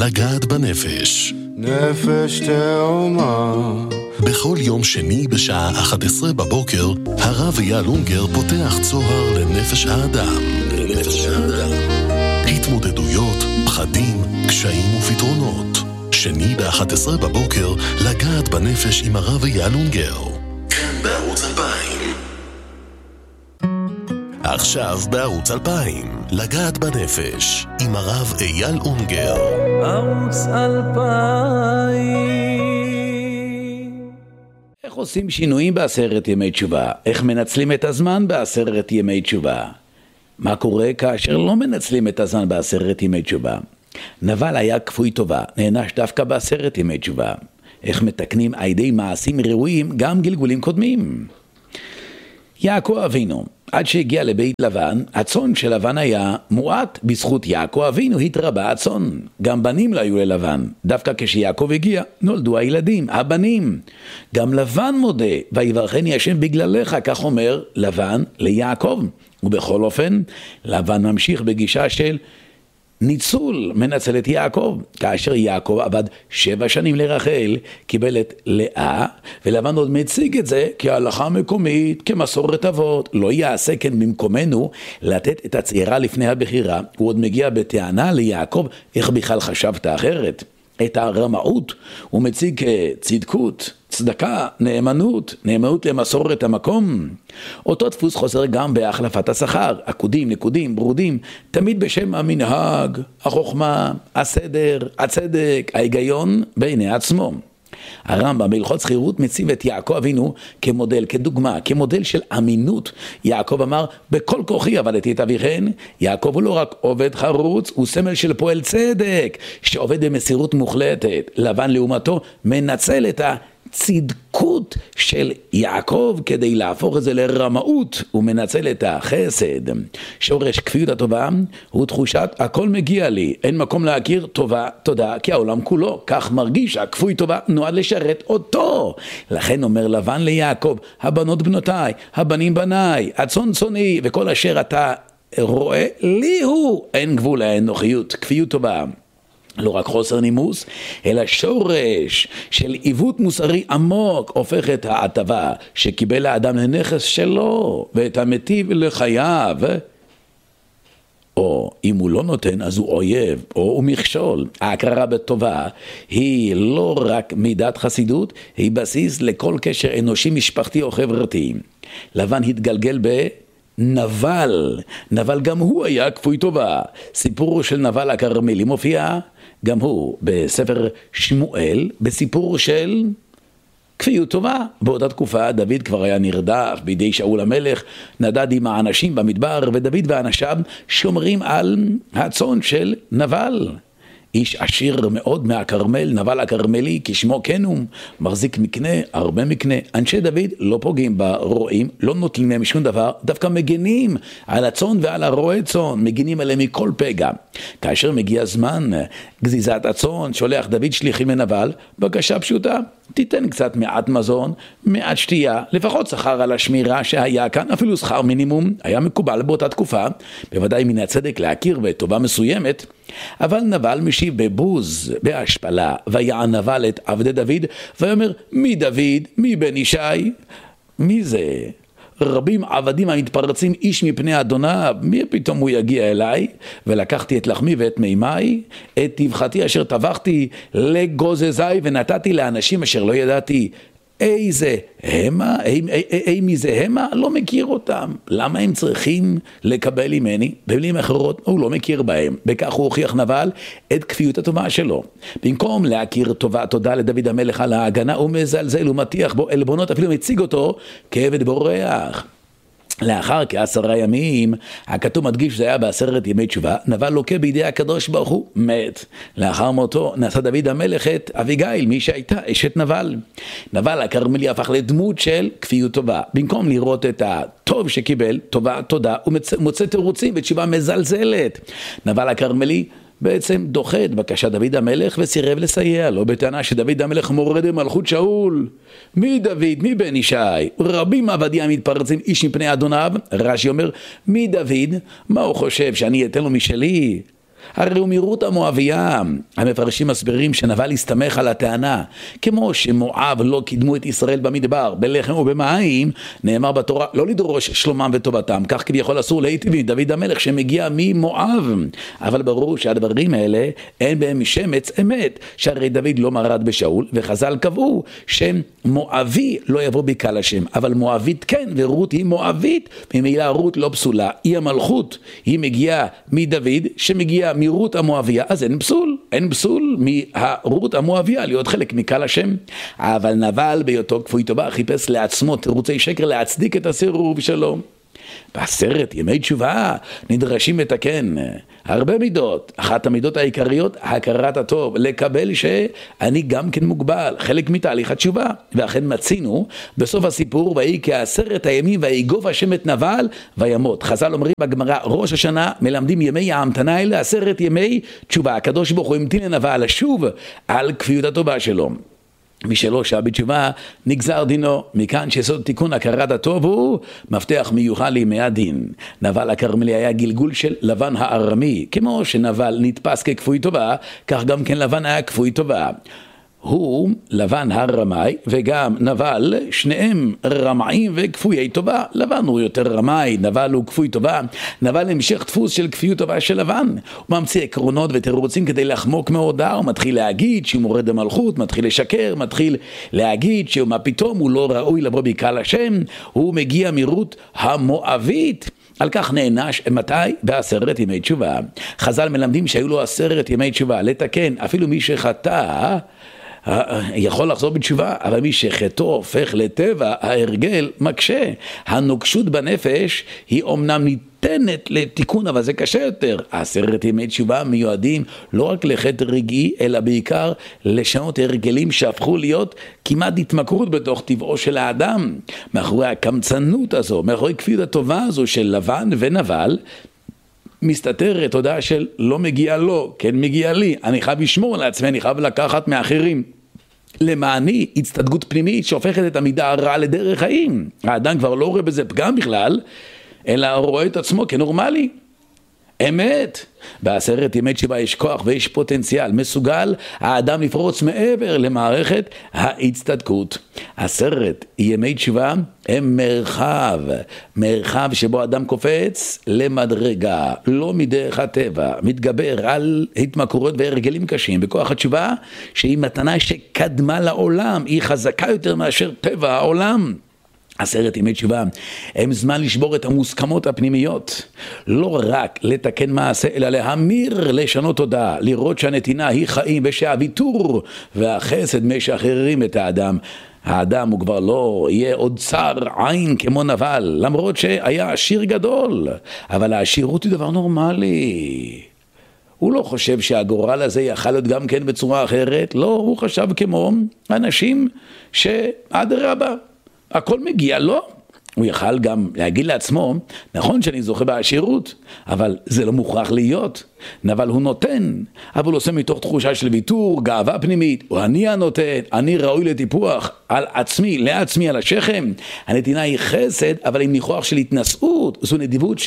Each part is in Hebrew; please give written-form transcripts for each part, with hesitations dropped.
לגעת בנפש. נפש תאומה. בכל יום שני בשעה 11 בבוקר, הרב אייל אונגר פותח צוהר לנפש האדם. התמודדויות, פחדים, קשיים ופתרונות. שני ב-11 בבוקר, לגעת בנפש עם הרב אייל אונגר. כאן בערוץ 2000. עכשיו בערוץ 2000, לגעת בנפש עם הרב אייל אונגר. ערוץ 2000. איך עושים שינויים בעשרת ימי תשובה? איך מנצלים את הזמן בעשרת ימי תשובה? מה קורה כאשר לא מנצלים את הזמן בעשרת ימי תשובה? נבל היה כפוי טובה, נענש דווקא בעשרת ימי תשובה. איך מתקנים על ידי מעשים ראויים גם גלגולים קודמים? יעקב אבינו, עד שהגיע לבית לבן, הצאן של לבן היה מועט. בזכות יעקב אבינו התרבה הצאן. גם בנים לא היו ללבן. דווקא כשיעקב הגיע, נולדו הילדים, הבנים. גם לבן מודה, ויברכני השם בגללך, כך אומר לבן ליעקב. ובכל אופן, לבן ממשיך בגישה של ניצול, מנצל את יעקב. כאשר יעקב עבד 7 שנים לרחל, קיבל את לאה, ולבן עוד מציג את זה כהלכה מקומית, כמסורת אבות. לא יעשה כן במקומנו לתת את הצעירה לפני הבחירה. הוא עוד מגיע בטענה ליעקב, איך בכלל חשבת אחרת? את הרמאות הוא מציג כצדקות, צדקה, נאמנות למסורת המקום. אותו דפוס חוזר גם בהחלפת השכר, עקודים, נקודים, ברודים, תמיד בשם המנהג, החוכמה, הסדר, הצדק, ההיגיון בעיני עצמו. הרמב"ם בהלכות שכירות מציב את יעקב אבינו כמודל, כדוגמה, כמודל של אמינות. יעקב אמר, בכל כוחי עבדתי את אביכן. יעקב הוא לא רק עובד חרוץ, הוא סמל של פועל צדק, שעובד במסירות מוחלטת. לבן לעומתו מנצל את הצדקות של יעקב כדי להפוך את זה לרמאות. הוא מנצל את החסד. שורש כפיות הטובה הוא תחושת הכל מגיע לי, אין מקום להכיר טובה, תודה, כי העולם כולו כך מרגיש. הכפוי טובה נועד לשרת אותו. לכן אומר לבן ליעקב, הבנות בנותיי, הבנים בניי, הצאן צאני, וכל אשר אתה רואה לי הוא, אין גבול לאנוכיות. כפיות טובה לא רק חוסר נימוס, אלא שורש של עיוות מוסרי עמוק, הופך את ההטבה שקיבל האדם לנכס שלו, ואת המטיב לחייו. או אם הוא לא נותן, אז הוא אויב, או הוא מכשול. ההכרה בטובה היא לא רק מידת חסידות, היא בסיס לכל קשר אנושי, משפחתי או חברתי. לבן התגלגל נבל גם הוא היה כפוי טובה. סיפור של נבל הכרמלי מופיע גם הוא בספר שמואל, בסיפור של כפיות טובה. באותה תקופה דוד כבר היה נרדף בידי שאול המלך, נדד עם האנשים במדבר, ודוד ואנשיו שומרים על הצאן של נבל. איש עשיר מאוד מהכרמל, נבל הכרמלי, כשמו כן הוא, מחזיק מקנה, הרבה מקנה. אנשי דוד לא פוגעים ברועים, לא נוטלים מהם שום דבר, דווקא מגנים על הצאן ועל הרועה צאן, מגנים עליהם מכל פגע. כאשר מגיע זמן גזיזת הצאן, שולח דוד שליחים לנבל, בקשה פשוטה, תיתן קצת מעט מזון, מעט שתייה, לפחות שכר על השמירה שהיה כאן, אפילו שכר מינימום, היה מקובל באותה תקופה, בוודאי מן הצדק להכיר בטובה מסוימת. אבל נבל משיב בבוז, בהשפלה, ויען נבל את עבדי דוד, ויאמר, מי דוד, מי בן ישי? מי זה? רבים עבדים המתפרצים איש מפני אדוניו, מי פתאום הוא יגיע אליי? ולקחתי את לחמי ואת מימי, את טבחתי אשר טבחתי לגוזזי, ונתתי לאנשים אשר לא ידעתי איזה המה, מי זה המה? לא מכיר אותם. למה הם צריכים לקבל ממני? במילים אחרות, הוא לא מכיר בהם. בכך הוא הוכיח נבל את כפיות הטובה שלו. במקום להכיר טובה, תודה לדוד המלך על ההגנה, הוא מזלזל, הוא מטיח בו עלבונות, אפילו מציג אותו כעבד בורח. לאחר כ10 ימים, הכתוב מדגיש שזה היה בעשרת ימי תשובה, נבל לוקה בידי הקדוש ברוך הוא, מת. לאחר מותו נשא דוד המלך את אביגיל, מי שהייתה אשת נבל. נבל הכרמלי הפך לדמות של כפיות טובה. במקום לראות את הטוב שקיבל, טובה, תודה, הוא מוצא תירוצים ותשובה מזלזלת. נבל הכרמלי בעצם דוחה את בקשת דוד המלך וסירב לסייע לו, בטענה שדוד המלך מורד במלכות שאול. מי דוד, מי בן ישי? רבים עבדים המתפרצים איש מפני אדוניו. רש"י אומר, מי דוד? מה הוא חושב, שאני אתן לו משלי? הרי הוא מרות המואביה. המפרשים מסבירים שנבל הסתמך על הטענה, כמו שמואב לא קידמו את ישראל במדבר, בלחם ובמים, נאמר בתורה לא לדרוש שלומם וטובתם, כך כביכול אסור להיטיב עם דוד המלך שמגיע ממואב. אבל ברור שהדברים האלה אין בהם שמץ אמת, שהרי דוד לא מרד בשאול, וחז"ל קבעו שמואבי לא יבוא בקהל השם, אבל מואבית כן, ורות היא מואבית, ממילא רות לא פסולה, היא המלכות, היא מגיעה מדוד שמגיע מרות המואביה, אז אין פסול מהרות המואביה להיות חלק מקהל השם. אבל נבל בהיותו כפוי טובה חיפש לעצמו תירוצי שקר להצדיק את הסירוב שלו. בעשרת ימי תשובה נדרשים לתקן הרבה מידות. אחת המידות העיקריות, הכרת הטוב, לקבל שאני גם כן מוגבל, חלק מתהליך התשובה. ואכן מצינו בסוף הסיפור, ויהי כעשרת הימים ויגוף השם את נבל וימות. חז"ל אומרים בגמרא, ראש השנה מלמדים ימי ההמתנה האלה 10 ימי תשובה. הקדוש ברוך הוא המתין לנבל לשוב על כפיות הטובה שלו. מי שלא שב בתשובה נגזר דינו. מכאן שיסוד תיקון הכרת הטוב הוא מפתח מיוחד לימי הדין. נבל הכרמלי היה גלגול של לבן הארמי, כמו שנבל נתפס ככפוי טובה, כך גם כן לבן היה כפוי טובה. הוא לבן הרמאי וגם נבל, שניהם רמאים וכפויי טובה. לבן הוא יותר רמאי, נבל הוא כפוי טובה. נבל המשך דפוס של כפיות טובה של לבן. הוא ממציא עקרונות ותירוצים כדי לחמוק מהודעה. הוא מתחיל להגיד שהוא מורד המלכות, מתחיל לשקר, מתחיל להגיד שמה פתאום הוא לא ראוי לבוא בקהל השם. הוא מגיע מרות המואבית. על כך נענש מתי? ב10 ימי תשובה. חז"ל מלמדים שהיו לו 10 ימי תשובה לתקן. אפילו מי שחטא יכול לחזור בתשובה, אבל מי שחטאו הופך לטבע, ההרגל מקשה. הנוקשות בנפש היא אומנם ניתנת לתיקון, אבל זה קשה יותר. 10 ימי תשובה מיועדים לא רק לחטא רגעי, אלא בעיקר לשנות הרגלים שהפכו להיות כמעט התמכרות בתוך טבעו של האדם. מאחורי הקמצנות הזו, מאחורי כפיות הטובה הזו של לבן ונבל, מסתתרת הודעה של לא מגיע לו, כן מגיע לי, אני חייב לשמור על עצמי, אני חייב לקחת מאחרים. למעני, הצטדקות פנימית שהופכת את המידה הרע לדרך חיים. האדם כבר לא רואה בזה פגם בכלל, אלא רואה את עצמו כנורמלי. אמת. ב10 ימי תשובה יש כוח ויש פוטנציאל, מסוגל האדם לפרוץ מעבר למערכת ההצטדקות. 10 ימי תשובה הם מרחב שבו אדם קופץ למדרגה, לא מדרך הטבע, מתגבר על התמכרויות והרגלים קשים בכוח התשובה, שהיא מתנה שקדמה לעולם, היא חזקה יותר מאשר טבע העולם. 10 ימי תשובה הם זמן לשבור את המוסכמות הפנימיות, לא רק לתקן מעשה, אלא להמיר, לשנות תודעה, לראות שהנתינה היא חיים ושהוויתור והחסד משחררים את האדם. האדם הוא כבר לא יהיה עוד צר עין כמו נבל, למרות שהיה עשיר גדול, אבל העשירות היא דבר נורמלי. הוא לא חושב שהגורל הזה יכל להיות גם כן בצורה אחרת, לא, הוא חשב כמו אנשים שעד רבה הכל מגיע לו. הוא יכל גם להגיד לעצמו, נכון שאני זוכה בעשירות, אבל זה לא מוכרח להיות. אבל הוא נותן, אבל הוא עושה מתוך תחושה של ויתור, גאווה פנימית, או אני הנותן, אני ראוי לטיפוח על עצמי, לעצמי, על השכם. הנתינה היא חסד, אבל עם ניחוח של התנשאות. זו נדיבות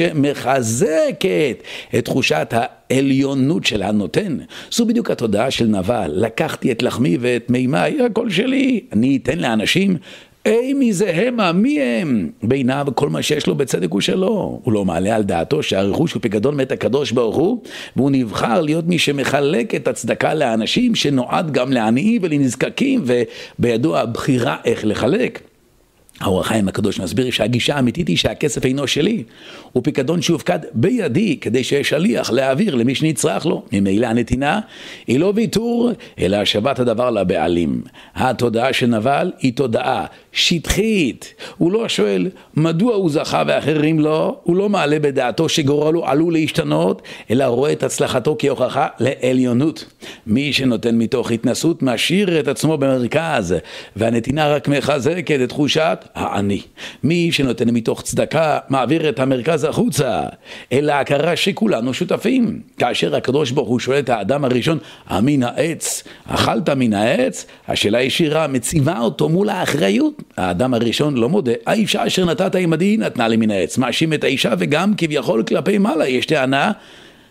שמחזקת את תחושת העליונות של הנותן. זו בדיוק התודעה של נבל. לקחתי את לחמי ואת מימי, הכל שלי. אני אתן לאנשים מי זה המה, מי הם? בעיניו כל מה שיש לו בצדק הוא שלו. הוא לא מעלה על דעתו שהרכוש הוא פיקדון מאת הקדוש ברוך הוא, והוא נבחר להיות מי שמחלק את הצדקה לאנשים, שנועד גם לעניים ולנזקקים, ובידו הבחירה איך לחלק. האור החיים הקדוש מסביר שהגישה האמיתית היא שהכסף אינו שלי, הוא פיקדון שהופקד בידי כדי שיש שליח להעביר למי שנצרך לו. ממילא הנתינה היא לא ויתור, אלא השבת הדבר לבעלים. התודעה של נבל היא תודעה שטחית. הוא לא שואל מדוע הוא זכה ואחרים לא, הוא לא מעלה בדעתו שגורלו עלול להשתנות, אלא רואה את הצלחתו כהוכחה לעליונות. מי שנותן מתוך התנסות משאיר את עצמו במרכז, והנתינה רק מחזקת את תחושת העני. מי שנותן מתוך צדקה מעביר את המרכז החוצה, אלא הכרה שכולנו שותפים. כאשר הקדוש ברוך הוא שואל את האדם הראשון, מן העץ, אכלת מן העץ? השאלה ישירה מציבה אותו מול האחריות. האדם הראשון לא מודה, האישה אשר נתת עמדי נתנה לי מן העץ. מאשים את האישה, וגם כביכול כלפי מעלה יש טענה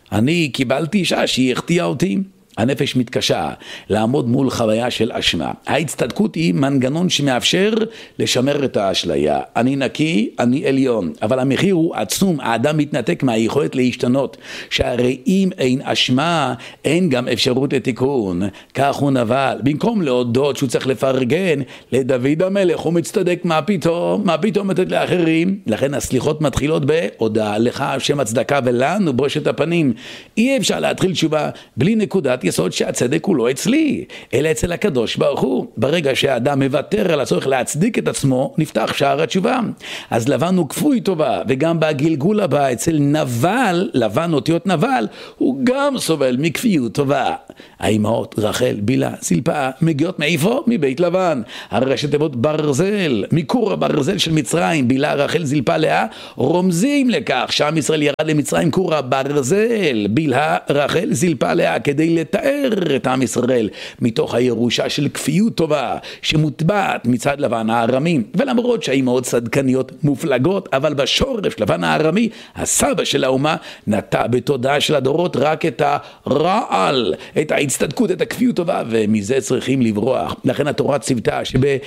אני קיבלתי אישה שהיא החטיאה אותי. הנפש מתקשה לעמוד מול חוויה של אשמה. ההצטדקות היא מנגנון שמאפשר לשמר את האשליה. אני נקי, אני עליון, אבל המחיר הוא עצום. האדם מתנתק מהיכולת להשתנות, שהרי אם אין אשמה, אין גם אפשרות לתיקון. כך הוא נבל. במקום להודות שהוא צריך לפרגן לדוד המלך, הוא מצטדק, מה פתאום לתת לאחרים. לכן הסליחות מתחילות בהודעה לך השם הצדקה ולנו בושת הפנים. אי אפשר להתחיל תשובה בלי נקודת יסוד שהצדק הוא לא אצלי, אלא אצל הקדוש ברוך הוא. ברגע שהאדם מוותר על הצורך להצדיק את עצמו, נפתח שער התשובה. אז לבן הוא כפוי טובה, וגם בגלגול הבא אצל נבל, לבן אותיות נבל, הוא גם סובל מכפיות טובה. האימהות רחל, בילה, זלפה, מגיעות מאיפה? מבית לבן. הראשי תיבות ברזל, מקור הברזל של מצרים, בילה, רחל, זלפה, לאה, רומזים לכך שעם ישראל ירד למצרים קור הברזל, בילה, רחל, זלפה, לאה, כדי לתאר את עם ישראל מתוך הירושה של כפיות טובה שמוטבעת מצד לבן הארמי. ולמרות שהאימהות צדקניות מופלגות, אבל בשורש לבן הארמי, הסבא של האומה, נטע בתודעה של הדורות רק את הרעל, את ההצטדקות, את הכפיות טובה, ומזה צריכים לברוח. לכן התורה ציוותה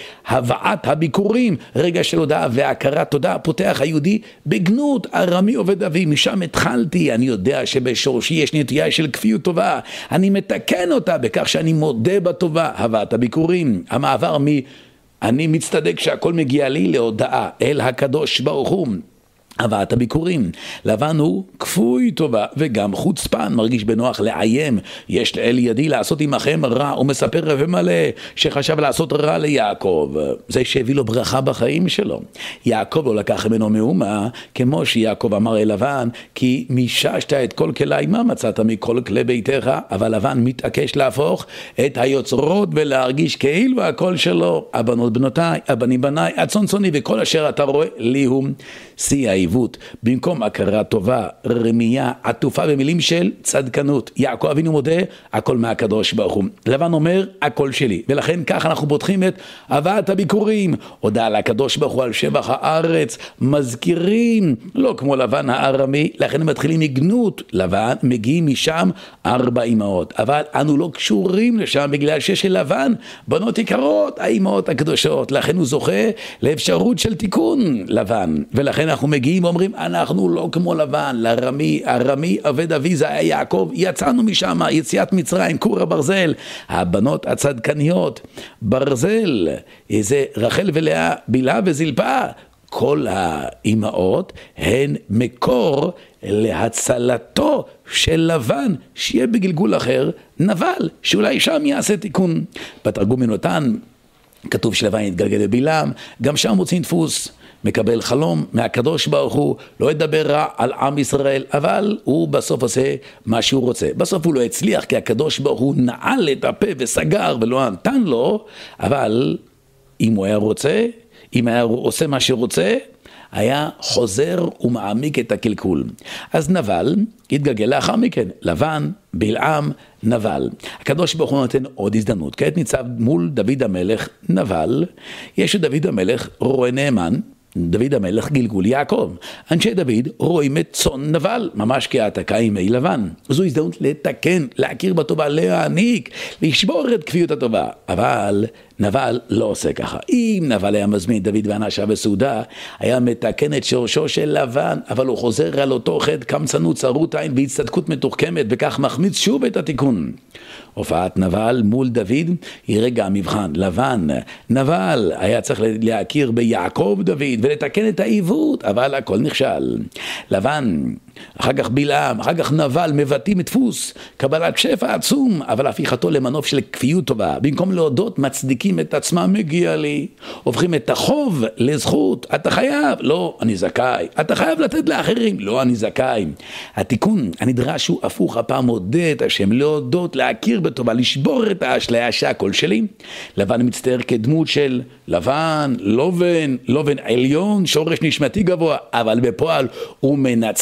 שבהבאת הביקורים, רגע של הודעה והכרת תודה, פותח היהודי בגנות ארמי עובד אבי. משם התחלתי, אני יודע שבשורשי יש נטייה של כפיות טובה, אני מתקן אותה בכך שאני מודה בטובה. הבאת הביקורים, המעבר אני מצטדק שהכל מגיע לי להודעה אל הקדוש ברוך הוא. הבאת הביקורים, לבן הוא כפוי טובה וגם חוצפן, מרגיש בנוח לעיים. יש לאל ידי לעשות עמכם רע, הוא מספר רבי מלא שחשב לעשות רע ליעקב, זה שהביא לו ברכה בחיים שלו. יעקב לא לקח ממנו מאומה, כמו שיעקב אמר אל לבן, כי מיששת את כל כלי, מה מצאת מכל כלי ביתך? אבל לבן מתעקש להפוך את היוצרות ולהרגיש כאילו הכל שלו. הבנות בנותיי, הבנים בניי, הצאן צאני, וכל אשר אתה רואה לי הוא שיא העיוות. במקום הכרה טובה, רמייה, עטופה במילים של צדקנות. יעקב אבינו מודה, הכל מהקדוש ברוך הוא. לבן אומר, הכל שלי. ולכן כך אנחנו פותחים את הבאת הביקורים. הודעה לקדוש ברוך הוא על שבח הארץ, מזכירים, לא כמו לבן הארמי, לכן מתחילים מגנות. לבן מגיעים משם 4 אמהות, אבל אנו לא קשורים לשם בגלל שיש לבן בנות יקרות, האמהות הקדושות. לכן הוא זוכה לאפשרות של תיקון לבן. ולכן אנחנו מגיעים ואומרים, אנחנו לא כמו לבן, ארמי עבד אבי זה היה יעקב, יצאנו משם, יציאת מצרים, כור הברזל, הבנות הצדקניות, ברזל, זה רחל ולאה, בילה וזלפה, כל האימהות הן מקור להצלתו של לבן, שיהיה בגלגול אחר, נבל, שאולי שם יעשה תיקון. בתרגום מנותן, כתוב שלבן יתגלגל לבילם, גם שם מוצאים דפוס, מקבל חלום מהקדוש ברוך הוא, לא ידבר רע על עם ישראל, אבל הוא בסוף עושה מה שהוא רוצה. בסוף הוא לא הצליח, כי הקדוש ברוך הוא נעל את הפה וסגר ולא נתן לו, אבל אם הוא היה רוצה, אם היה עושה מה שרוצה, היה חוזר ומעמיק את הקלקול. אז נבל התגלגל לאחר מכן, לבן, בלעם, נבל. הקדוש ברוך הוא נותן עוד הזדמנות. כעת ניצב מול דוד המלך נבל, יש דוד המלך רועה נאמן, דוד המלך גלגול יעקב. אנשי דוד רואים את צאן נבל, ממש כהעתקה ימי לבן. זו הזדמנות לתקן, להכיר בטובה, להעניק, לשבור את כפיות הטובה. אבל נבל לא עושה ככה. אם נבל היה מזמין דוד ואנשיו בסעודה, היה מתקן את שורשו של לבן, אבל הוא חוזר על אותו חטא, קמצנות, צרות עין והצטדקות מתוחכמת, וכך מחמיץ שוב את התיקון. הופעת נבל מול דוד היא רגע המבחן. לבן, נבל היה צריך להכיר ביעקב דוד ולתקן את העיוות, אבל הכל נכשל. לבן, אחר כך בלעם, אחר כך נבל, מבטאים דפוס, קבלת שפע עצום, אבל הפיכתו למנוף של כפיות טובה. במקום להודות, מצדיקים את עצמם, מגיע לי. הופכים את החוב לזכות. אתה חייב, לא, אני זכאי. אתה חייב לתת לאחרים, לא, אני זכאי. התיקון הנדרש הוא הפוך, הפעם מודה את השם, להודות, להכיר בטובה, לשבור את האשליה שהכל שלי. לבן מצטער כדמות של לבן, לובן עליון, שורש נשמתי גבוה, אבל בפועל הוא מנצל את אותו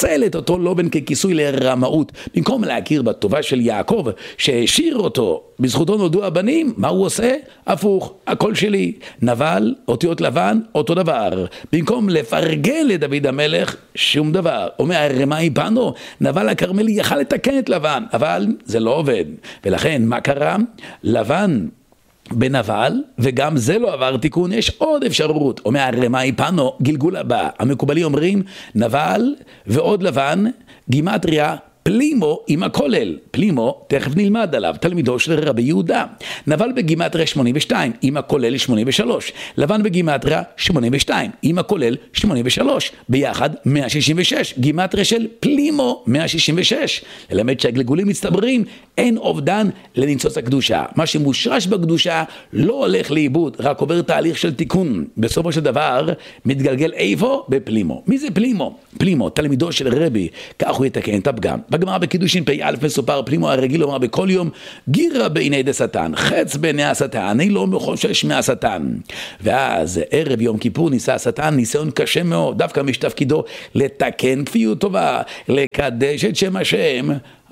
אותו לובן ככיסוי לרמאות. במקום להכיר בטובה של יעקב שהשאיר אותו, בזכותו נולדו הבנים, מה הוא עושה? הפוך, הכל שלי. נבל, אותיות לבן, אותו דבר. במקום לפרגן לדוד המלך, שום דבר. אומר הרמאי פנו, נבל הכרמלי יכל לתקן את לבן, אבל זה לא עובד. ולכן מה קרה? לבן בנבל, וגם זה לא עבר תיקון, יש עוד אפשרות. אומר הרמאי פנו, גלגול הבא. המקובלים אומרים נבל ועוד לבן, גימטריה פלימו עם הכולל. פלימו, תכף נלמד עליו, תלמידו של רבי יהודה. נבל בגימטריה 82, עם הכולל 83. לבן בגימטריה 82, עם הכולל 83. ביחד 166. גימטריה של פלימו 166. ללמד שהגלגולים מצטברים, אין אובדן לניצוץ הקדושה. מה שמושרש בקדושה לא הולך לאיבוד, רק עובר תהליך של תיקון. בסופו של דבר מתגלגל איפה? בפלימו. מי זה פלימו? פלימו, תלמידו של רבי, כך הוא יתקן את הפגם. בגמרא בקידושין פ"א מסופר, פלימו הרגיל אומר בכל יום, גירה בעיני דשטן, חץ בעיני השטן, אני לא מחושש מהשטן. ואז ערב יום כיפור ניסה השטן ניסיון קשה מאוד, דווקא משתפקידו לתקן כפיות טובה, לקדש את שם השם.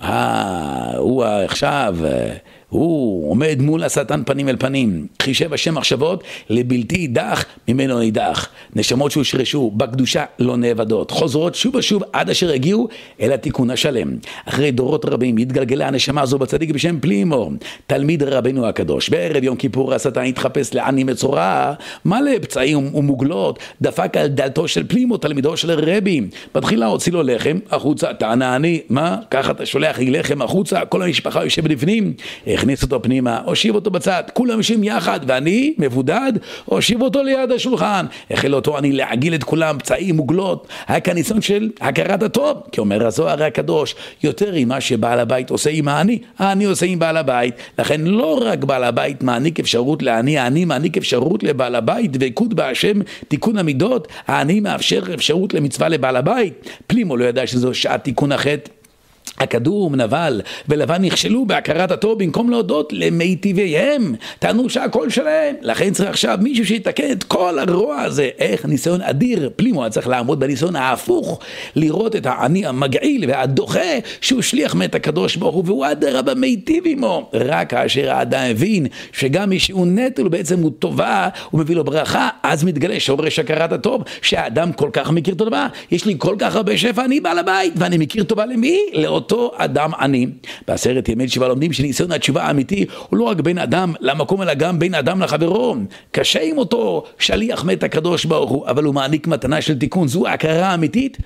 הוא עכשיו, הוא עומד מול השטן פנים אל פנים, חישב השם מחשבות, לבלתי יידח ממנו נידח. נשמות שהושרשו בקדושה לא נאבדות, חוזרות שוב ושוב עד אשר הגיעו אל התיקון השלם. אחרי דורות רבים התגלגלה הנשמה הזו בצדיק בשם פלימו, תלמיד רבנו הקדוש. בערב יום כיפור השטן התחפש לעני מצורע, מלא פצעים ומוגלות, דפק על דלתו של פלימו, תלמידו של רבי. בתחילה הוציא לו לחם החוצה, טענה אני, מה? ככה אתה שולח לי לחם החוצה, כל המשפחה יושבת לפנים. הכניס אותו פנימה, הושיב אותו בצד, כולם יושבים יחד, ואני מבודד, הושיב אותו ליד השולחן. החל אותו אני להגיל את כולם, פצעים, מוגלות. היה כאן ניסיון של הכרת הטוב, כי אומר הזוהר הקדוש, יותר עם מה שבעל הבית עושה עם העני עושה עם בעל הבית. לכן לא רק בעל הבית מעניק אפשרות לעני, העני מעניק אפשרות לבעל הבית, דבקות בהשם, תיקון המידות. העני מאפשר אפשרות למצווה לבעל הבית. פלימו לא ידע שזו שעת תיקון החטא. הקדום, נבל ולבן נכשלו בהכרת הטוב, במקום להודות למיטיביהם, טענו שהכל שלהם. לכן צריך עכשיו מישהו שיתקן את כל הרוע הזה. איך? ניסיון אדיר. פלימו היה צריך לעמוד בניסיון ההפוך, לראות את העני המגעיל והדוחה שהוא שליח מת הקדוש ברוך הוא, והוא אדרבה מיטיב עמו. רק כאשר האדם הבין שגם מי שהוא נטל בעצם הוא טובה, הוא מביא לו ברכה, אז מתגלה שורש הכרת הטוב, שהאדם כל כך מכיר טובה. יש לי כל כך הרבה שפע, אני בעל הבית, ואני מכיר טובה למי? אותו אדם עני. בעשרת ימי תשובה לומדים שניסיון התשובה האמיתי הוא לא רק בין אדם למקום, אלא גם בין אדם לחברו. קשה עם אותו שליח מת הקדוש ברוך הוא, אבל הוא מעניק מתנה של תיקון. זו ההכרה האמיתית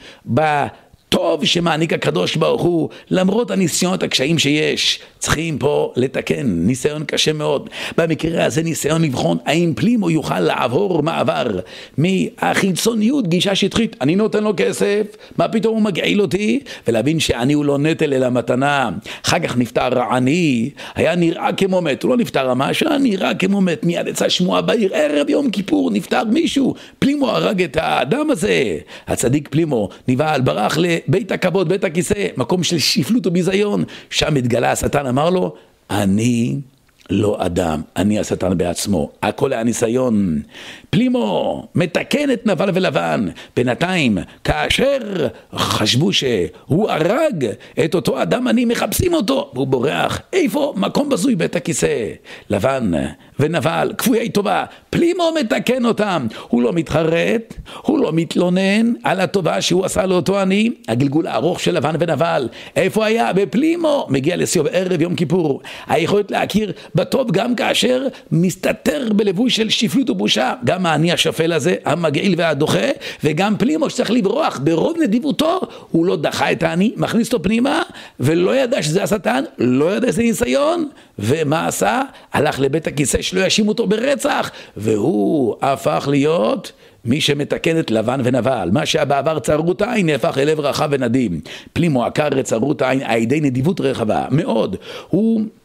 טוב שמעניק הקדוש ברוך הוא, למרות הניסיונות הקשיים שיש. צריכים פה לתקן, ניסיון קשה מאוד. במקרה הזה ניסיון לבחון האם פלימו יוכל לעבור מעבר מהחיצוניות, גישה שטחית, אני נותן לו כסף, מה פתאום הוא מגעיל אותי, ולהבין שאני הוא לא נטל אלא מתנה. אחר כך נפטר עני, היה נראה כמו מת, הוא לא נפטר ממש, היה נראה כמו מת. מיד יצאה שמועה בעיר, ערב יום כיפור נפטר מישהו, פלימו הרג את האדם הזה. הצדיק פלימו נבהל, ברח בית הכבוד, בית הכיסא, מקום של שפלות וביזיון. שם התגלה השטן, אמר לו, אני לא אדם, אני השטן בעצמו. הכל היה ניסיון. פלימו מתקן את נבל ולבן. בינתיים, כאשר חשבו שהוא הרג את אותו אדם, אני מחפשים אותו, והוא בורח. איפה? מקום בזוי, בית הכיסא. לבן ונבל, כפויי טובה. פלימו מתקן אותם. הוא לא מתחרט, הוא לא מתלונן על הטובה שהוא עשה לאותו אני. הגלגול הארוך של לבן ונבל, איפה היה? בפלימו. מגיע לסיום ערב יום כיפור. היכולת להכיר בטוב גם כאשר מסתתר בלבוש של שפלות ובושה. גם העני השפל הזה, המגעיל והדוחה, וגם פלימו שצריך לברוח. ברוב נדיבותו הוא לא דחה את העני, מכניס אותו פנימה, ולא ידע שזה השטן, לא ידע שזה ניסיון. ומה עשה? הלך לבית הכיסא שלא יאשים אותו ברצח, והוא הפך להיות מי שמתקן את לבן ונבל. מה שבעבר צרות העין נהפך אל לב רחב ונדים. פלימו עקר את צרות העין על ידי נדיבות רחבה מאוד. הוא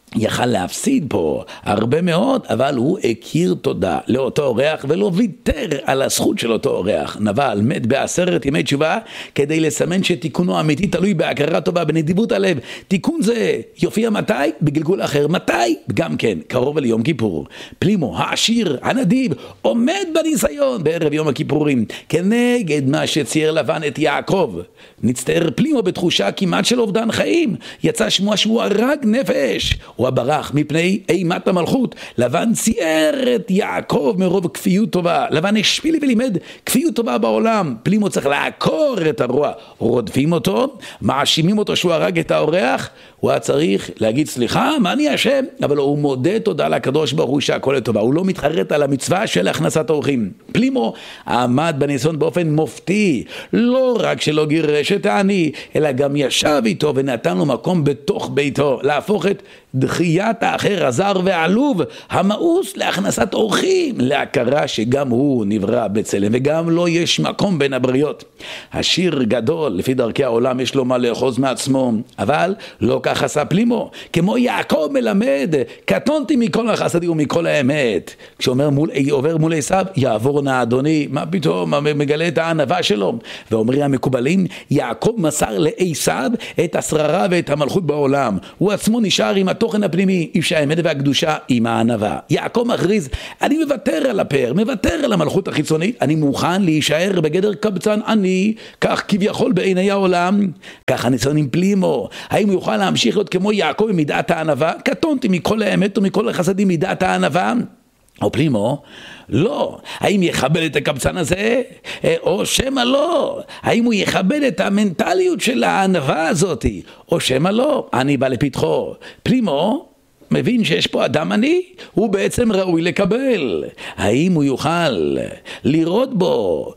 יכל להפסיד פה הרבה מאוד, אבל הוא הכיר תודה לאותו אורח ולא ויתר על הזכות של אותו אורח. נבל מת ב10 ימי תשובה כדי לסמן שתיקונו האמיתי תלוי בהכרה טובה, בנדיבות הלב. תיקון זה יופיע מתי? בגלגול אחר. מתי? גם כן, קרוב ליום כיפור. פלימו, העשיר, הנדיב, עומד בניסיון בערב יום הכיפורים, כנגד מה שצייר לבן את יעקב. נצטער פלימו בתחושה כמעט של אובדן חיים. יצא שמוע שהוא הרג נפש. הוא ברח מפני אימת המלכות. לבן צייר את יעקב מרוב כפיות טובה. לבן השפיל ולימד כפיות טובה בעולם. פלימו צריך לעקור את הרוע. רודפים אותו, מאשימים אותו שהוא הרג את האורח. הוא היה צריך להגיד סליחה, מה אני אשם? אבל הוא מודה תודה לקדוש ברוך הוא שהכל לטובה. הוא לא מתחרט על המצווה של הכנסת אורחים. פלימו עמד בניסיון באופן מופתי. לא רק שלא גירש את העני, אלא גם ישב איתו ונתן לו מקום בתוך ביתו. להפוך את דחיית האחר הזר ועלוב המאוס להכנסת אורחים, להכרה שגם הוא נברא בצלם וגם לא יש מקום בין הבריות. השיר גדול, לפי דרכי העולם יש לו מה לאחוז מעצמו, אבל לא כך עשה פלימו. כמו יעקב מלמד, קטונתי מכל החסדים ומכל האמת. כשאומר עובר מול עשיו, יעבור נא אדוני. מה פתאום? מגלה את הענווה שלו. ואומרים המקובלים, יעקב מסר לעשיו את השררה ואת המלכות בעולם. הוא עצמו נשאר עם התוכן הפנימי, איש האמת והקדושה עם הענווה. יעקב מכריז, אני מוותר על הפאר, מוותר על המלכות החיצונית, אני מוכן להישאר בגדר קבצן אני, כך כביכול בעיני העולם. כך הניסיון עם פלימו. האם הוא יוכל להמשיך להיות כמו יעקב במידת הענווה? קטונתי מכל האמת ומכל החסדים מידת הענווה. או פלימו, לא. האם יכבד את הקבצן הזה? או שמה לא? האם הוא יכבד את המנטליות של הענווה הזאת? או שמה לא? אני בא לפתחו. פלימו מבין שיש פה אדם עני, הוא בעצם ראוי לקבל. האם הוא יוכל לראות בו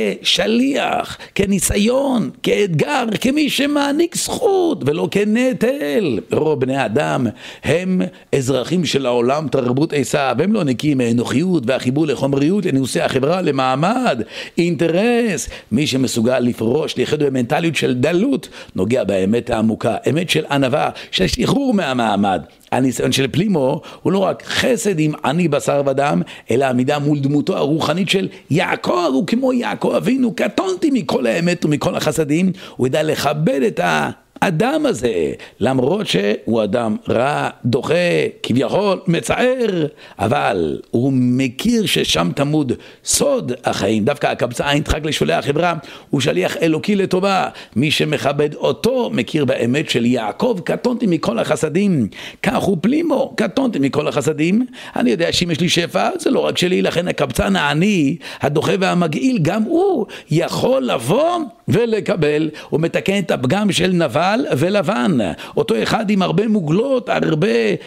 כשליח, כניסיון, כאתגר, כמי שמעניק זכות ולא כנטל? רוב בני אדם הם אזרחים של העולם תרבות עשיו, הם לא נקיים מאנוכיות והחיבור לחומריות, לנושא החברה, למעמד, אינטרס. מי שמסוגל לפרוש, לחיות במנטליות של דלות, נוגע באמת העמוקה, אמת של ענווה, של שחרור מהמעמד. הניסיון של פלימו הוא לא רק חסד עם עני בשר ודם, אלא עמידה מול דמותו הרוחנית של יעקב. הוא כמו יעקב אבינו, קטונתי מכל האמת ומכל החסדים. הוא ידע לכבד את האדם הזה, למרות שהוא אדם רע, דוחה, כביכול מצער, אבל הוא מכיר ששם תמוד סוד החיים. דווקא הקבצן נדחק לשולי החברה, הוא שליח אלוקי לטובה. מי שמכבד אותו מכיר באמת של יעקב, קטונתי מכל החסדים. כך הוא פלימו, קטונתי מכל החסדים. אני יודע שאם יש לי שפע, זה לא רק שלי, לכן הקבצן העני, הדוחה והמגעיל, גם הוא יכול לבוא ולקבל. הוא מתקן את הפגם של נבל ולבן, אותו אחד עם הרבה מוגלות, הרבה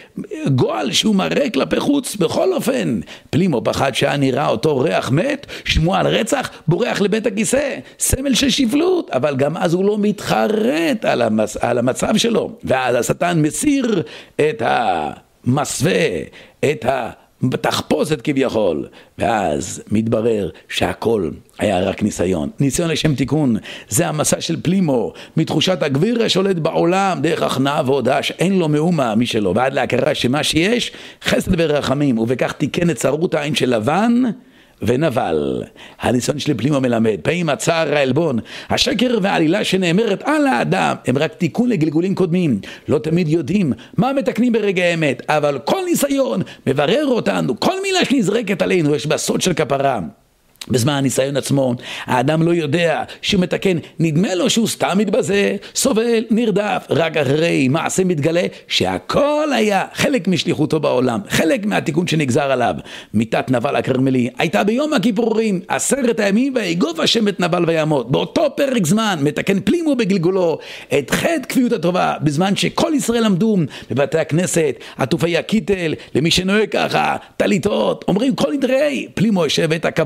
גועל שהוא מראה כלפי חוץ. בכל אופן, פלימו פחד שהיה נראה אותו ריח מת, שמוע על רצח, בורח לבית הכיסא, סמל של שפלות, אבל גם אז הוא לא מתחרט על המצב שלו. ואז השטן מסיר את המסווה, את תחפושת כביכול, ואז מתברר שהכל היה רק ניסיון לשם תיקון. זה המסע של פלימו, מתחושת הגביר השולט בעולם, דרך הכנעה והודעה שאין לו מאומה משלו, ועד להכרה שמה שיש חסד ורחמים, ובכך תיקן את צרות העין של לבן ונבל. הניסיון של פלימו מלמד, פעמים הצער, העלבון, השקר והעלילה שנאמרת על האדם הם רק תיקון לגלגולים קודמים. לא תמיד יודעים מה מתקנים ברגע האמת, אבל כל ניסיון מברר אותנו, כל מילה שנזרקת עלינו יש בה סוד של כפרה. בזמן הניסיון עצמו, האדם לא יודע שהוא מתקן, נדמה לו שהוא סתם מתבזה, סובל, נרדף, רק אחרי מעשה מתגלה שהכל היה חלק משליחותו בעולם, חלק מהתיקון שנגזר עליו. מיתת נבל הכרמלי הייתה ביום הכיפורים, 10 הימים, ויגוב השם את נבל וימות. באותו פרק זמן מתקן פלימו בגלגולו את חטא כפיות הטובה, בזמן שכל ישראל עמדו בבתי הכנסת, עטופי הקיטל, למי שנוהג ככה, טליתות, אומרים כל נדרי, פלימו יושב את הכבוד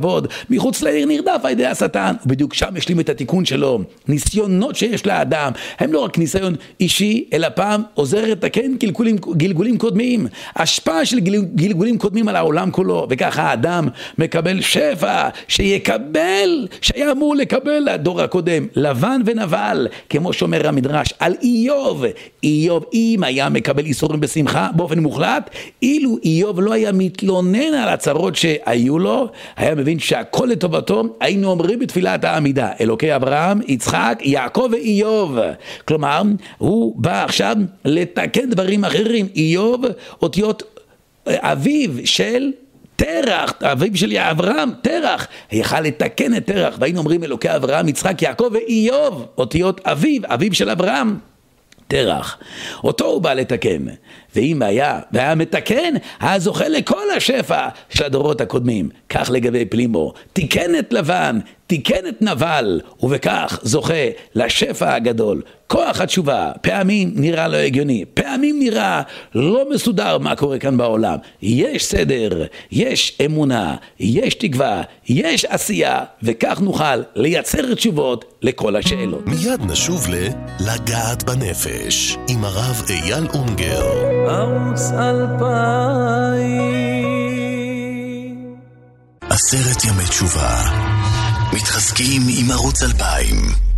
מחוץ לעיר נרדף על ידי השטן, ובדיוק שם משלים את התיקון שלו. ניסיונות שיש לאדם, הם לא רק ניסיון אישי, אלא פעם עוזר לתקן גלגולים קודמים, השפעה של גלגולים קודמים על העולם כולו, וככה האדם מקבל שפע שהיה אמור לקבל לדור הקודם, לבן ונבל, כמו שאומר המדרש על איוב. איוב אם היה מקבל איסורים בשמחה באופן מוחלט, אילו איוב לא היה מתלונן על הצרות שהיו לו, היה מבין שהכל לטובתו, היינו אומרים בתפילת העמידה, אלוקי אברהם, יצחק, יעקב ואיוב. כלומר, הוא בא עכשיו לתקן דברים אחרים. איוב, אותיות אביו של תרח, אביו של אברהם, תרח, יכל לתקן את תרח, והיינו אומרים אלוקי אברהם, יצחק, יעקב ואיוב, אותיות אביו של אברהם, תרח. אותו הוא בא לתקן, ואם היה מתקן, אז זוכה לכל השפע של הדורות הקודמים. כך לגבי פלימו, תיקן את לבן, תיקן את נבל, ובכך זוכה לשפע הגדול. כוח התשובה, פעמים נראה לא הגיוני, פעמים נראה לא מסודר מה קורה כאן בעולם. יש סדר, יש אמונה, יש תקווה, יש עשייה, וכך נוכל לייצר תשובות לכל השאלות. מיד נשוב לגעת בנפש עם הרב אייל אונגר. ערוץ 2000 10 ימי תשובה, מתחזקים עם ערוץ 2000.